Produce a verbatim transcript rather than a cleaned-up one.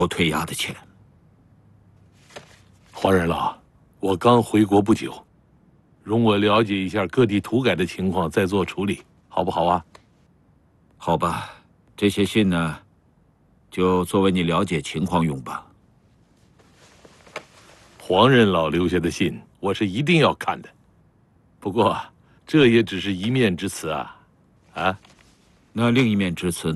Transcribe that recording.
我退押的钱。 黄仁老，我刚回国不久，容我了解一下各地土改的情况，再做处理，好不好啊？ 好吧，这些信呢，就作为你了解情况用吧。 黄仁老留下的信，我是一定要看的。不过，这也只是一面之词啊，啊。 那另一面之词呢？